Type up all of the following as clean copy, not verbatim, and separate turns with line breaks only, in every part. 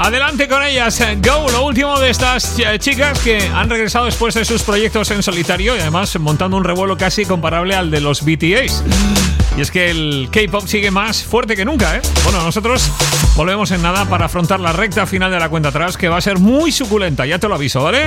Adelante con ellas. Go, lo último de estas chicas que han regresado después de sus proyectos en solitario y además montando un revuelo casi comparable al de los BTS. Y es que el K-pop sigue más fuerte que nunca, ¿eh? Bueno, nosotros volvemos en nada para afrontar la recta final de la cuenta atrás, que va a ser muy suculenta, ya te lo aviso, ¿vale?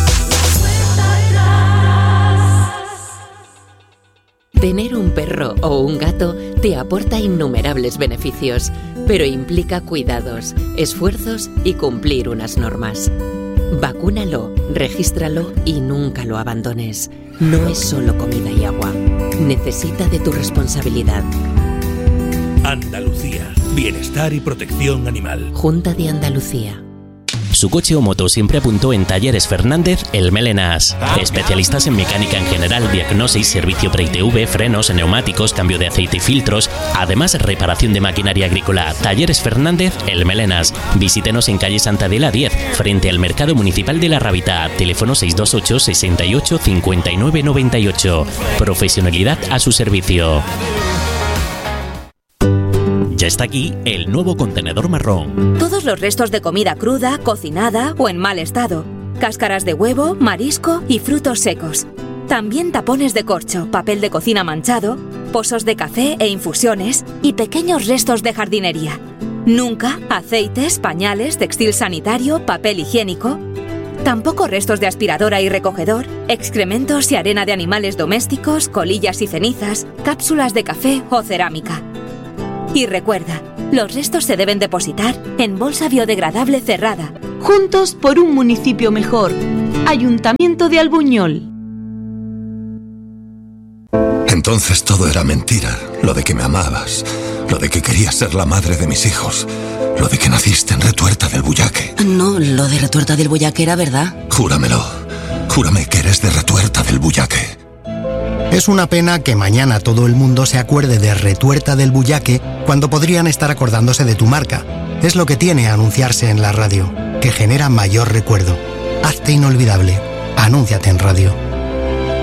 Tener un perro o un gato te aporta innumerables beneficios, pero implica cuidados, esfuerzos y cumplir unas normas. Vacúnalo, regístralo y nunca lo abandones. No es solo comida y agua. Necesita de tu responsabilidad.
Andalucía. Bienestar y protección animal.
Junta de Andalucía.
Su coche o moto siempre apuntó en Talleres Fernández El Melenas. Especialistas en mecánica en general, diagnosis, servicio pre-ITV, frenos, neumáticos, cambio de aceite y filtros. Además, reparación de maquinaria agrícola. Talleres Fernández El Melenas. Visítenos en calle Santa Adela 10, frente al Mercado Municipal de La Rábita. Teléfono 628 68 59 98. Profesionalidad a su servicio. Ya está aquí el nuevo contenedor marrón.
Todos los restos de comida cruda, cocinada o en mal estado. Cáscaras de huevo, marisco y frutos secos. También tapones de corcho, papel de cocina manchado, pozos de café e infusiones y pequeños restos de jardinería. Nunca aceites, pañales, textil sanitario, papel higiénico. Tampoco restos de aspiradora y recogedor, excrementos y arena de animales domésticos, colillas y cenizas, cápsulas de café o cerámica. Y recuerda, los restos se deben depositar en bolsa biodegradable cerrada.
Juntos por un municipio mejor. Ayuntamiento de Albuñol.
Entonces todo era mentira. Lo de que me amabas, lo de que querías ser la madre de mis hijos, lo de que naciste en Retuerta del Bullaque.
No, lo de Retuerta del Bullaque era verdad.
Júramelo. Júrame que eres de Retuerta del Bullaque.
Es una pena que mañana todo el mundo se acuerde de Retuerta del Bullaque cuando podrían estar acordándose de tu marca. Es lo que tiene anunciarse en la radio, que genera mayor recuerdo. Hazte inolvidable. Anúnciate en radio.